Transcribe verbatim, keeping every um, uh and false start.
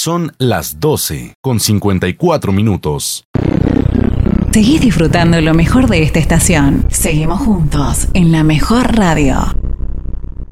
Son las doce con cincuenta y cuatro minutos. Seguís disfrutando lo mejor de esta estación. Seguimos juntos en la mejor radio.